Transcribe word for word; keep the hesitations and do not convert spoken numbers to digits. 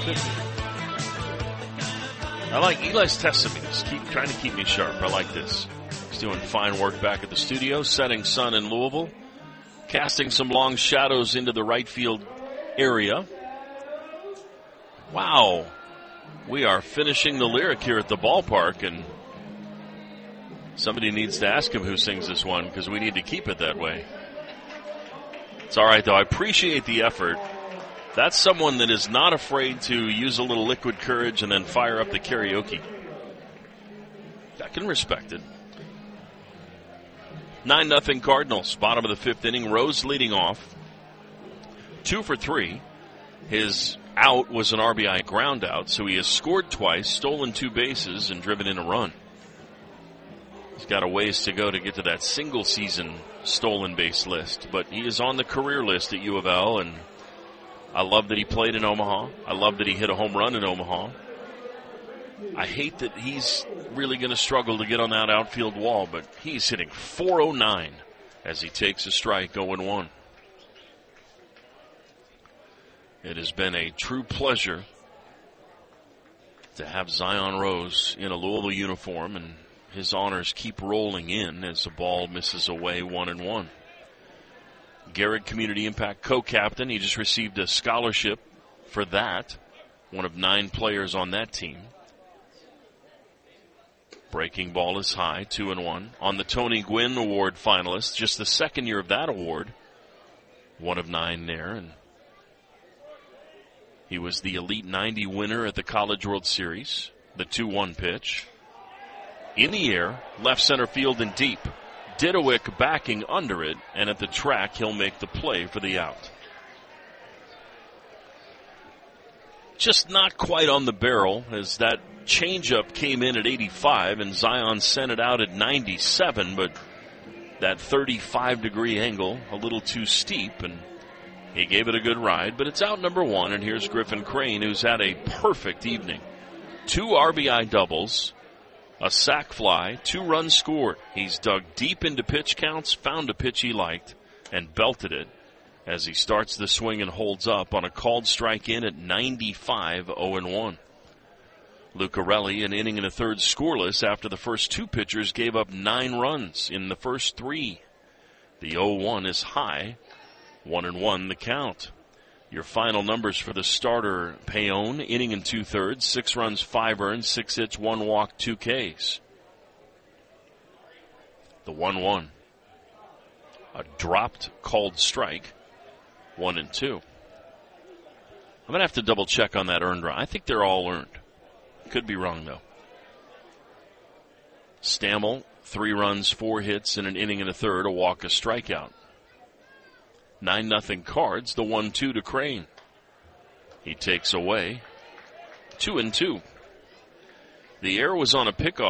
fifty. I like Eli's testing me. Just keep trying to keep me sharp. I like this. He's doing fine work back at the studio, setting sun in Louisville, casting some long shadows into the right field area. Wow. We are finishing the lyric here at the ballpark, and somebody needs to ask him who sings this one because we need to keep it that way. It's all right, though. I appreciate the effort. That's someone that is not afraid to use a little liquid courage and then fire up the karaoke. I can respect it. nine nothing Cardinals, bottom of the fifth inning. Rose leading off. Two for three. His out was an R B I ground out, so he has scored twice, stolen two bases, and driven in a run. He's got a ways to go to get to that single season stolen base list, but he is on the career list at U of L, and I love that he played in Omaha. I love that he hit a home run in Omaha. I hate that he's really going to struggle to get on that outfield wall, but he's hitting four oh nine as he takes a strike, oh and one. It has been a true pleasure to have Zion Rose in a Louisville uniform, and his honors keep rolling in as the ball misses away one and one. Garrett Community Impact co-captain. He just received a scholarship for that. One of nine players on that team. Breaking ball is high, two and one. On the Tony Gwynn Award finalist, just the second year of that award. One of nine there, and he was the Elite ninety winner at the College World Series. The two one pitch. In the air, left center field and deep. Didowick backing under it, and at the track, he'll make the play for the out. Just not quite on the barrel, as that changeup came in at eighty-five, and Zion sent it out at ninety-seven, but that thirty-five degree angle, a little too steep, and he gave it a good ride, but it's out number one, and here's Griffin Crane, who's had a perfect evening. Two R B I doubles. A sac fly, two runs scored. He's dug deep into pitch counts, found a pitch he liked, and belted it as he starts the swing and holds up on a called strike in at ninety-five, oh and one. Lucarelli, an inning and a third scoreless after the first two pitchers gave up nine runs in the first three. The oh one is high, one and one the count. Your final numbers for the starter, Payon, inning and two-thirds, six runs, five earned, six hits, one walk, two Ks. The one one. A dropped called strike, one and two. I'm going to have to double-check on that earned run. I think they're all earned. Could be wrong, though. Stammel, three runs, four hits, in an inning and a third, a walk, a strikeout. nine nothing Cards, the one two to Crane. He takes away two and two. The error was on a pickoff.